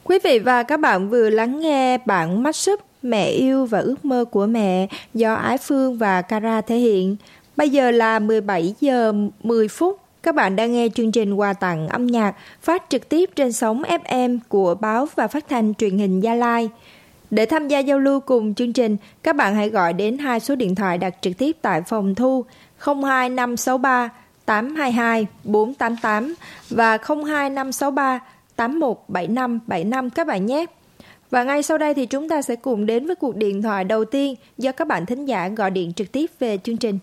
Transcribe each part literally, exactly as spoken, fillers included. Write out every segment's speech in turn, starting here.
Quý vị và các bạn vừa lắng nghe bản mashup Mẹ yêu và ước mơ của mẹ do Ái Phương và Cara thể hiện. Bây giờ là mười bảy giờ mười phút. Các bạn đang nghe chương trình quà tặng âm nhạc phát trực tiếp trên sóng ép em của báo và phát thanh truyền hình Gia Lai. Để tham gia giao lưu cùng chương trình, các bạn hãy gọi đến hai số điện thoại đặt trực tiếp tại phòng thu không hai năm sáu ba tám hai hai bốn tám tám và không hai năm sáu ba tám một bảy năm bảy năm các bạn nhé. Và ngay sau đây thì chúng ta sẽ cùng đến với cuộc điện thoại đầu tiên do các bạn thính giả gọi điện trực tiếp về chương trình.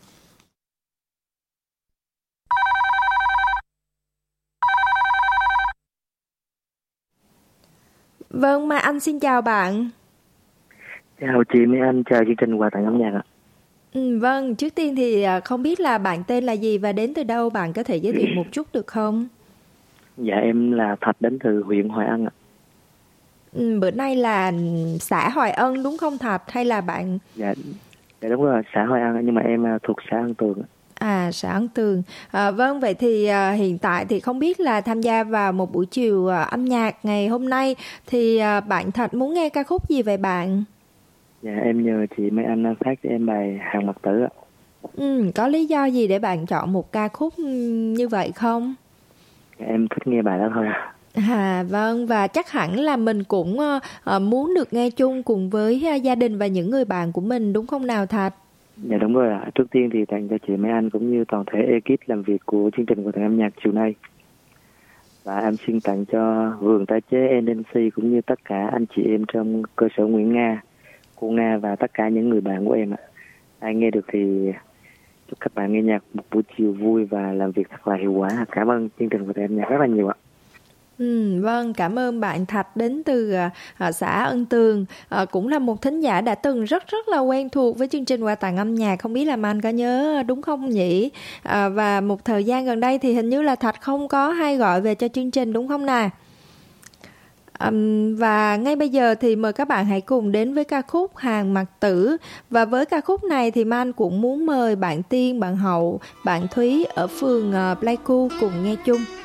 Vâng, Mai Anh xin chào bạn. Chào chị Mai Anh, chào chương trình quà tặng âm nhạc ạ. Ừ, vâng, trước tiên thì không biết là bạn tên là gì và đến từ đâu, bạn có thể giới thiệu một chút được không? Dạ em là Thạch, đến từ huyện Hoài Ân ạ. Ừ, bữa nay là xã Hoài Ân đúng không Thạch, hay là bạn? Dạ, dạ đúng rồi, xã Hoài Ân nhưng mà em thuộc xã Ân Tường. À, xã Ân Tường. À, vâng, vậy thì à, hiện tại thì không biết là tham gia vào một buổi chiều à, âm nhạc ngày hôm nay thì à, bạn Thạch muốn nghe ca khúc gì vậy bạn? Dạ em nhờ chị Mai Anh phát cho em bài Hàng Mặt Tử ạ. Ừ, có lý do gì để bạn chọn một ca khúc như vậy không? Dạ, em thích nghe bài đó thôi. À, vâng, và chắc hẳn là mình cũng uh, muốn được nghe chung cùng với uh, gia đình và những người bạn của mình đúng không nào Thạch? Dạ đúng rồi ạ. Trước tiên thì tặng cho chị Mai Anh cũng như toàn thể ekip làm việc của chương trình quà tặng âm nhạc chiều nay. Và em xin tặng cho vườn tái chế en en xê cũng như tất cả anh chị em trong cơ sở Nguyễn Nga, cô Nga và tất cả những người bạn của em ạ. Ai nghe được thì chúc các bạn nghe nhạc một buổi chiều vui và làm việc thật là hiệu quả. Cảm ơn chương trình của em nhạc rất là nhiều ạ. Ừ, vâng, cảm ơn bạn Thạch đến từ uh, xã Ân Tường, uh, cũng là một thính giả đã từng rất rất là quen thuộc với chương trình quà tặng âm nhạc, không biết là anh có nhớ đúng không nhỉ? Uh, và một thời gian gần đây thì hình như là Thạch không có hay gọi về cho chương trình đúng không nè? Um, và ngay bây giờ thì mời các bạn hãy cùng đến với ca khúc Hàng Mặt Tử. Và với ca khúc này thì Man cũng muốn mời bạn Tiên, bạn Hậu, bạn Thúy ở phường uh, Pleiku cùng nghe chung.